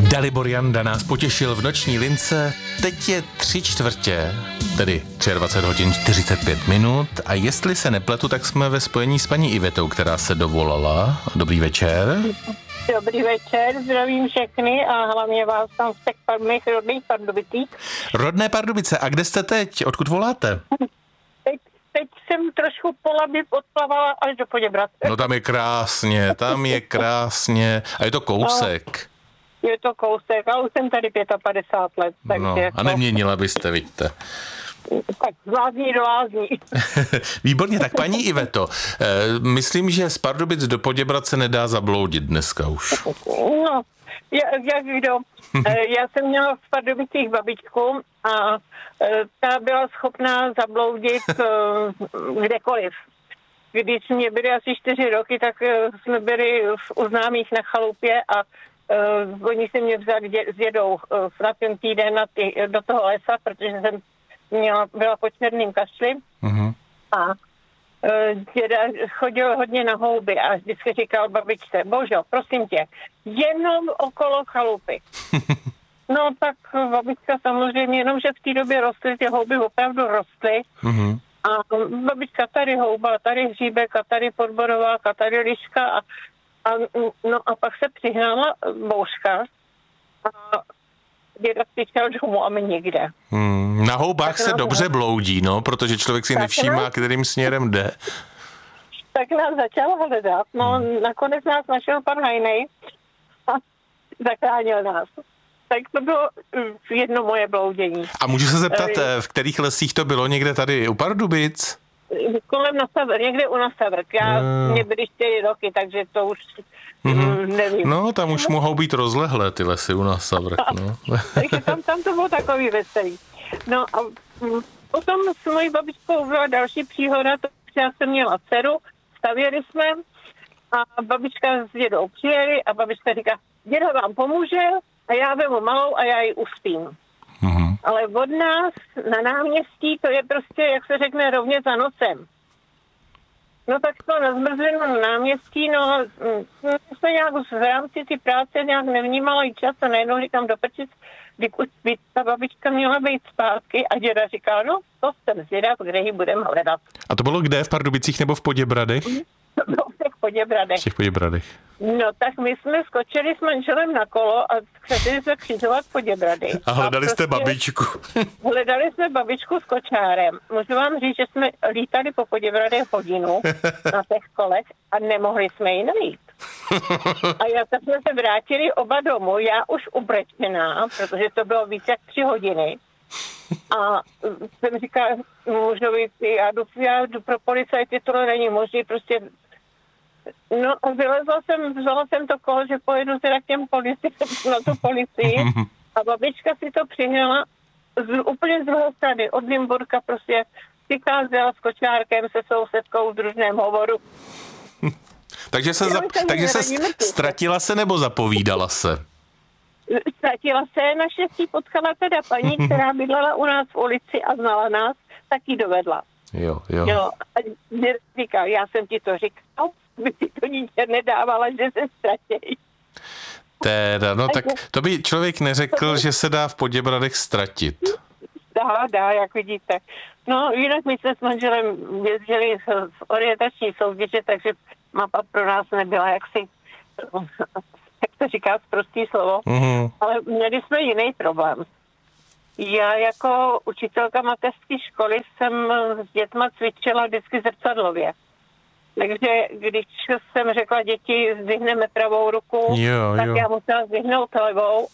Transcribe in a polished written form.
Dalibor Janda nás potěšil v noční lince. Teď je 3/4, tedy 23 hodin 45 minut. A jestli se nepletu, tak jsme ve spojení s paní Ivetou, která se dovolala. Dobrý večer. Dobrý večer, zdravím všechny a hlavně vás tam z těch mých rodných Pardubicích. Rodné Pardubice, a kde jste teď? Odkud voláte? Teď jsem trošku po Labi odplavala až do Poděbrad. No tam je krásně. A je to kousek. Je to kousek a už jsem tady 55 let. Takže No, a neměnila byste, vidíte. Tak z lázní do lázní. Výborně, tak paní Iveto, myslím, že z Pardubic do Poděbrad se nedá zabloudit dneska už. No, jak kdo. Já jsem měla v Pardubicích babičku a ta byla schopná zabloudit kdekoliv. Když mě byly asi 4 roky, tak jsme byli u známých na chalupě a oni se mě vzali s dědou na ten týden do toho lesa, protože jsem byla po černým kašli. Uh-huh. A děda chodil hodně na houby a vždycky říkal babičce: Božo, prosím tě, jenom okolo chalupy. No tak babička samozřejmě, jenomže v té době rostly, ty houby opravdu rostly. Uh-huh. A babička tady houba, tady hříbek a tady podborovák a tady liška a pak se přihnala bouřka a děda přišel domů a my nikde. Na houbách tak se dobře bloudí, no, protože člověk si nevšímá, kterým směrem jde. Tak nás začal hledat, no nakonec nás našel pan Hajnej a zachránil nás. Tak to bylo jedno moje bloudění. A můžu se zeptat, v kterých lesích to bylo, někde tady u Pardubic? Kolem Nastavek, někde u Nastavek. Mě byly 4 roky, takže to už nevím. No, tam už mohou být rozlehlé ty lesy u Nastavek, no. Takže tam to bylo takový veselý. No a potom s mojí babičkou byla další příhoda, protože já jsem měla dceru, stavěli jsme a babička s dědou přijeli a babička říká: děda vám pomůže a já vemu malou a já ji uspím. Uh-huh. Ale od nás na náměstí to je prostě, jak se řekne, rovně za nocem. No tak to na zmrzlinu na náměstí, no jsme nějak v rámci ty práce nějak nevnímala i čas a najednou říkám do Pečic, kdy ta babička měla být zpátky a děda říká: no to jsem zvědav, kde ji budeme hledat. A to bylo kde? V Pardubicích nebo v Poděbradech? To bylo v těch Poděbradech. V těch Poděbradech. No tak my jsme skočili s manželem na kolo a chtěli jsme křižovat Poděbrady. A hledali jste babičku. Hledali jsme babičku s kočárem. Můžu vám říct, že jsme lítali po Poděbradech hodinu na těch kolech a nemohli jsme ji najít. A tak jsme se vrátili oba domů, já už ubrečená, protože to bylo více jak 3 hodiny. A jsem říkala mužovi: já jdu pro policajty, tohle není možný, prostě. No a vzala jsem to kolo, že pojedu teda k těm na tu policii a babička si to přihnala úplně z druhé strany, od Nymburka, prostě přicházela s kočárkem se sousedkou v družném hovoru. Takže se ztratila se nebo zapovídala se? Ztratila se, naštěstí potkala teda paní, která bydlela u nás v ulici a znala nás, tak ji dovedla. Jo. A říká: já jsem ti to říkal, by ti to dítě nedávala, že se ztratějí. Teda, no tak to by člověk neřekl, že se dá v Poděbradech ztratit. Dá, jak vidíte. No jinak my jsme s manželem jezdili z orientační soutěže, takže mapa pro nás nebyla jaksi, jak se říká, prostý slovo, ale měli jsme jiný problém. Já jako učitelka mateřské školy jsem s dětma cvičila vždycky zrcadlově. Takže když jsem řekla: děti, zdvihneme pravou ruku, tak já musela zdvihnout levou